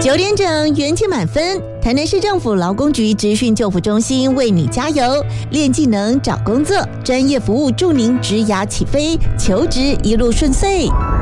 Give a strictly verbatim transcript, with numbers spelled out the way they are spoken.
九点整，元气满分。台南市政府劳工局职训就服中心为你加油，练技能找工作，专业服务助您职涯起飞，求职一路顺遂。